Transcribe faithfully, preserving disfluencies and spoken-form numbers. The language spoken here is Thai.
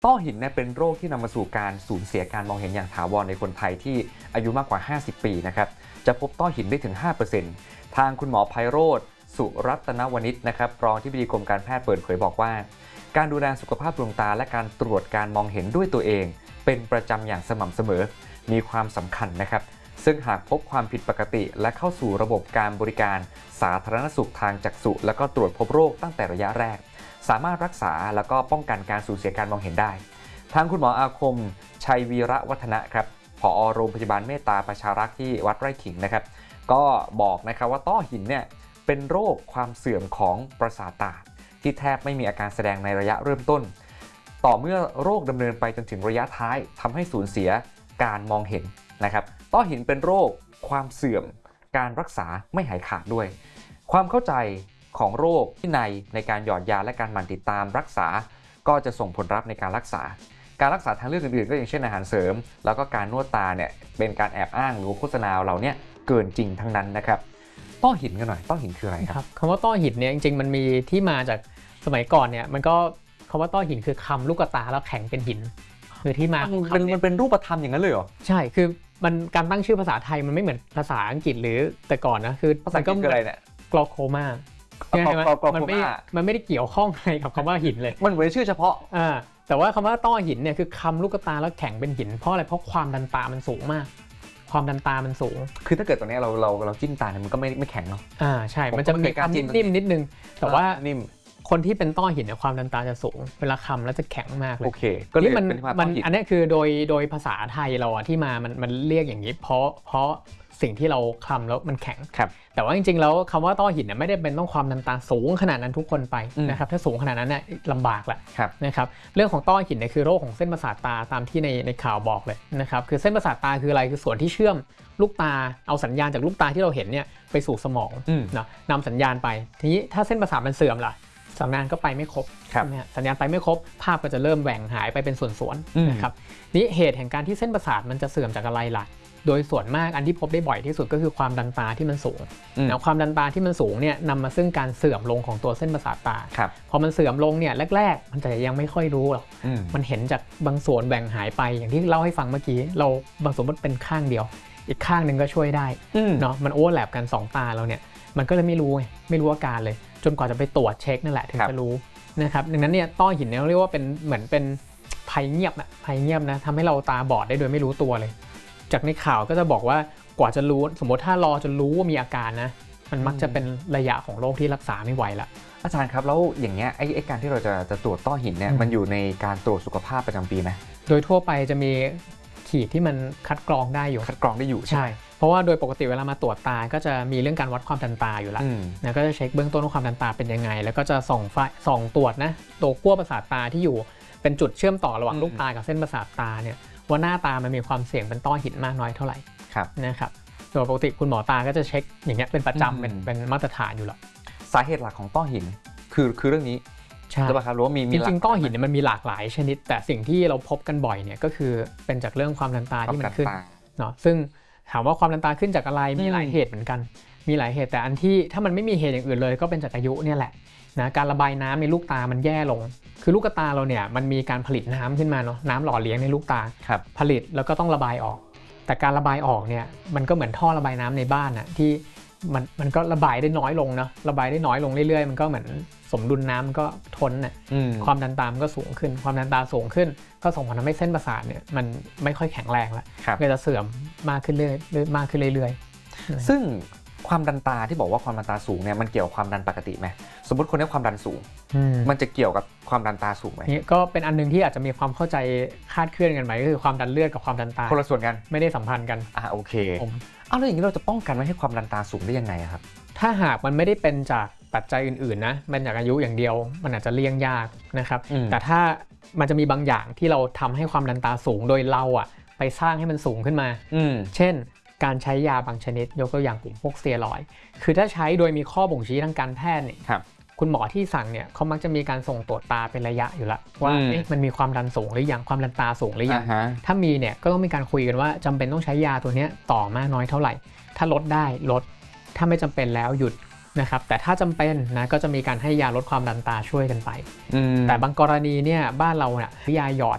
ต้อหินเนี่ยเป็นโรคที่นำมาสู่การสูญเสียการมองเห็นอย่างถาวรในคนไทยที่อายุมากกว่าห้าสิบปีนะครับจะพบต้อหินได้ถึง ห้าเปอร์เซ็นต์ ทางคุณหมอไพโรจน์สุรัตนวณิชนะครับรองที่ปรึกษากรมการแพทย์เปิดเผยบอกว่าการดูแลสุขภาพดวงตาและการตรวจการมองเห็นด้วยตัวเองเป็นประจำอย่างสม่ำเสมอมีความสำคัญนะครับซึ่งหากพบความผิดปกติและเข้าสู่ระบบการบริการสาธารณสุขทางจักษุและก็ตรวจพบโรคตั้งแต่ระยะแรกสามารถรักษาแล้วก็ป้องกันการสูญเสียการมองเห็นได้ทางคุณหมออาคมชัยวีระวัฒนะครับผอ.โรงพยาบาลเมตตาประชารักษ์ที่วัดไร่ขิงนะครับก็บอกนะครับว่าต้อหินเนี่ยเป็นโรคความเสื่อมของประสาทตาที่แทบไม่มีอาการแสดงในระยะเริ่มต้นต่อเมื่อโรคดำเนินไปจนถึงระยะท้ายทำให้สูญเสียการมองเห็นนะครับต้อหินเป็นโรคความเสื่อมการรักษาไม่หายขาดด้วยความเข้าใจของโรคที่ในในการหยอดยาและการหมั่นติดตามรักษาก็จะส่งผลลัพธ์ในการรักษาการรักษาทางเลือกอื่นๆก็อย่างเช่นอาหารเสริมแล้วก็การนวดตาเนี่ยเป็นการแอบอ้างหรือโฆษณาเราเนี่ยเกินจริงทั้งนั้นนะครับต้อหินกันหน่อยต้อหินคืออะไรครับคำว่าต้อหินเนี่ยจริงๆมันมีที่มาจากสมัยก่อนเนี่ยมันก็คำว่าต้อหินคือคำลูกตาแล้วแข็งเป็นหินคือที่มามันเป็นมันเป็นรูปธรรมอย่างนั้นเลยเหรอใช่คือมันการตั้งชื่อภาษาไทยมันไม่เหมือนภาษาอังกฤษหรือแต่ก่อนนะคือภาษาอังกฤษคืออะไรเนี่ยกลอโคมามันไม่มันไม่ได้เกี่ยวข้องอะไรกับคำว่าหินเลยมันเหมือนชื่อเฉพาะอ่าแต่ว่าคำว่าต้อหินเนี่ยคือคำลูกตาแล้วแข็งเป็นหินเพราะอะไรเพราะความดันตามันสูงมากความดันตามันสูงคือถ้าเกิดตอนนี้เราเราเราจิ้มตาเนี่ยมันก็ไม่ไม่แข็งเนาะอ่าใช่มันจะมีความนิ่มนิดนึงแต่ว่านิ่มคนที่เป็นต้อหินเนี่ยความดันตาจะสูงเวลาคำแล้วจะแข็งมากเลยโอเคก็เลยมันเป็นมันอันนี้คือโดยโดยภาษาไทยเราอะที่มามันมันเรียกอย่างนี้เพราะเพราะสิ่งที่เราคำแล้วมันแข็งแต่ว่าจริงๆแล้วคำว่าต้อหินเนี่ยไม่ได้เป็นต้องความดันตาสูงขนาดนั้นทุกคนไปนะครับถ้าสูงขนาดนั้นเนี่ยลำบากแหละนะครับเรื่องของต้อหินเนี่ยคือโรคของเส้นประสาทตาตามที่ในในข่าวบอกเลยนะครับคือเส้นประสาทตาคืออะไรคือส่วนที่เชื่อมลูกตาเอาสัญญาณจากลูกตาที่เราเห็นเนี่ยไปสู่สมองนะนำสัญญาณไปทีนี้ถ้าเส้นประสาทมันเสื่อมล่ะสัญญาณก็ไปไม่ครบสัญญาณไปไม่ครบภาพก็จะเริ่มแหว่งหายไปเป็นส่วนๆนะครับนี่เหตุแห่งการที่เส้นประสาทมันจะเสื่อมจากอะไรล่ะโดยส่วนมากอันที่พบได้บ่อยที่สุดก็คือความดันตาที่มันสูงนะความดันตาที่มันสูงเนี่ยนำมาซึ่งการเสื่อมลงของตัวเส้นประสาทตาพอมันเสื่อมลงเนี่ยแรกๆมันจะยังไม่ค่อยรู้หรอกมันเห็นจากบางส่วนแบ่งหายไปอย่างที่เล่าให้ฟังเมื่อกี้เราบางส่วนมันเป็นข้างเดียวอีกข้างหนึ่งก็ช่วยได้เนาะมันโอเวอร์แลปกันสองตาเราเนี่ยมันก็เลยไม่รู้ไม่รู้อาการเลยจนกว่าจะไปตรวจเช็คนั่นแหละถึงจะรู้นะครับดังนั้นเนี่ยต้อหินเนี่ยเรียกว่าเป็นเหมือนเป็นภัยเงียบนะภัยเงียบนะทำให้เราตาบอดได้โดยไม่รู้ตัวเลยจากในข่าวก็จะบอกว่ากว่าจะรู้สมมติถ้ารอจนรู้ว่ามีอาการนะมันมักจะเป็นระยะของโรคที่รักษาไม่ไหวละอาจารย์ครับแล้วอย่างเงี้ยไอ้ไอ้การที่เราจะจะตรวจต้อหินเนี่ยมันอยู่ในการตรวจสุขภาพประจำปีไหมโดยทั่วไปจะมีขีดที่มันคัดกรองได้อยู่คัดกรองได้อยู่ใช่เพราะว่าโดยปกติเวลามาตรวจตาก็จะมีเรื่องการวัดความดันตาอยู่แล้วนะก็จะเช็คเบื้องต้นว่าความดันตาเป็นยังไงแล้วก็จะส่องไฟส่องตรวจนะตัวขั้วประสาทตาที่อยู่เป็นจุดเชื่อมต่อระหว่างลูกตากับเส้นประสาทตาเนี่ยว่าหน้าตามันมีความเสี่ยงเป็นต้อหินมากน้อยเท่าไหร่นะครับโดยปกติคุณหมอตาก็จะเช็คอย่างเงี้ยเป็นประจำเป็นเป็นมาตรฐานอยู่แล้วสาเหตุหลักของต้อหินคือคือเรื่องนี้ใช่ป่ะครับรู้ว่ามีจริงๆต้อหินเนี่ยมันมีหลากหลายชนิดแต่สิ่งที่เราพบกันบ่อยเนี่ยก็คือเป็นจากเรื่องความดันตาที่มันขึ้นเนาะซึ่งถามว่าความดันตาขึ้นจากอะไรมีหลายเหตุเหมือนกันมีหลายเหตุแต่อันที่ถ้ามันไม่มีเหตุอย่างอื่นเลยก็เป็นจากอายุเนี่ยแหละนะการระบายน้ำในลูกตามันแย่ลงคือลูกตาเราเนี่ยมันมีการผลิตน้ำขึ้นมาเนาะน้ำหล่อเลี้ยงในลูกตาผลิตแล้วก็ต้องระบายออกแต่การระบายออกเนี่ยมันก็เหมือนท่อระบายน้ำในบ้านอะที่มันมันก็ระบายได้น้อยลงเนาะระบายได้น้อยลงเรื่อยๆมันก็เหมือนสมดุลน้ำมันก็ทนน่ะความดันตามันก็สูงขึ้นความดันตาสูงขึ้นก็ส่งผลทำให้เส้นประสาทเนี่ยมันไม่ค่อยแข็งแรงแล้วก็จะเสื่อมมากขึ้นเรื่อยๆมากขึ้นเรื่อยๆซึ่งความดันตาที่บอกว่าความดันตาสูงเนี่ยมันเกี่ยวกับความดันปกติไหมสมมติคนที่ความดันสูงมันจะเกี่ยวกับความดันตาสูงไหมนี่ก็เป็นอันนึงที่อาจจะมีความเข้าใจคาดเคลื่อนกันไปก็คือความดันเลือดกับความดันตาคนละส่วนกันไม่ได้สัมพันธ์กันอ่าโอเคอ้าวแล้วอย่างนี้เราจะป้องกันไม่ให้ความดันตาสูงได้ยังไงครับถ้าหากมันไม่ได้เป็นจากปัจจัยอื่นๆนะมันจากอายุอย่างเดียวมันอาจจะเลี่ยงยากนะครับแต่ถ้ามันจะมีบางอย่างที่เราทำให้ความดันตาสูงโดยเราอ่ะไปสร้างให้มันสูงขึ้นมาเช่นการใช้ยาบางชนิดยกตัวอย่างกลุ่มพวกสเตียรอยด์คือถ้าใช้โดยมีข้อบ่งชี้ทางการแพทย์เนี่ยคุณหมอที่สั่งเนี่ยเขามักจะมีการส่งตรวจตาเป็นระยะอยู่แล้วว่ามันมีความดันสูงหรือยังความดันตาสูงหรือยังถ้ามีเนี่ยก็ต้องมีการคุยกันว่าจำเป็นต้องใช้ยาตัวนี้ต่อมากน้อยเท่าไหร่ถ้าลดได้ลดถ้าไม่จำเป็นแล้วหยุด นะครับแต่ถ้าจำเป็นนะก็จะมีการให้ยาลดความดันตาช่วยกันไปแต่บางกรณีเนี่ยบ้านเราเนี่ยยาหยอด